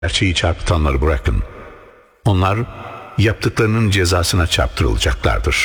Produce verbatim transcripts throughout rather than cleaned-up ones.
Gerçeği çarpıtanları bırakın. Onlar yaptıklarının cezasına çarptırılacaklardır.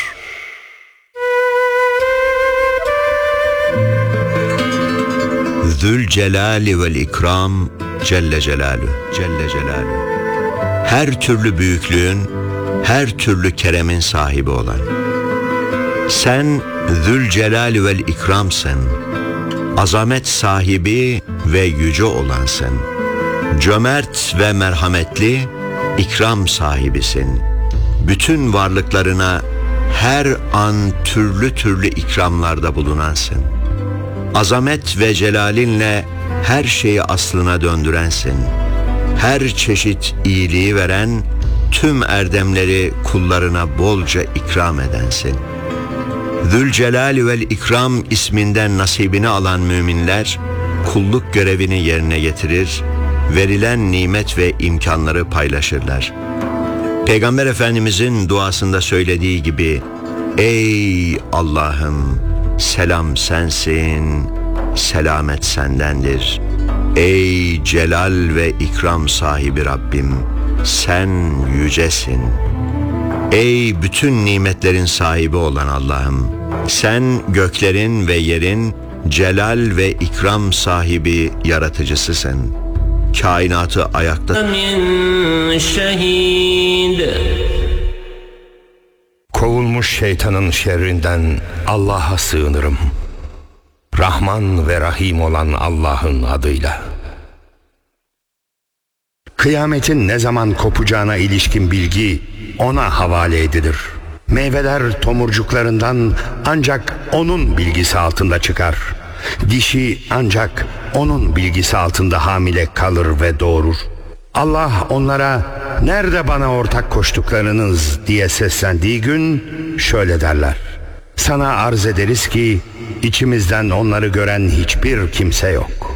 Zülcelali vel ikram Celle Celaluhu Celle Celaluhu. Her türlü büyüklüğün, her türlü keremin sahibi olan. Sen Zülcelali vel ikramsın. Azamet sahibi ve yüce olansın. Cömert ve merhametli, ikram sahibisin. Bütün varlıklarına her an türlü türlü ikramlarda bulunansın. Azamet ve celalinle her şeyi aslına döndürensin. Her çeşit iyiliği veren, tüm erdemleri kullarına bolca ikram edensin. Zülcelal vel İkram isminden nasibini alan müminler, kulluk görevini yerine getirir, verilen nimet ve imkanları paylaşırlar. Peygamber Efendimizin duasında söylediği gibi, ey Allah'ım, selam sensin, selamet sendendir. Ey celal ve ikram sahibi Rabbim, sen yücesin. Ey bütün nimetlerin sahibi olan Allah'ım, sen göklerin ve yerin celal ve ikram sahibi yaratıcısısın. Kainatı ayakta... Kovulmuş şeytanın şerrinden Allah'a sığınırım. Rahman ve Rahim olan Allah'ın adıyla. Kıyametin ne zaman kopacağına ilişkin bilgi ona havale edilir. Meyveler tomurcuklarından ancak onun bilgisi altında çıkar. Dişi ancak onun bilgisi altında hamile kalır ve doğurur. Allah onlara nerede bana ortak koştuklarınız diye seslendiği gün şöyle derler: sana arz ederiz ki içimizden onları gören hiçbir kimse yok.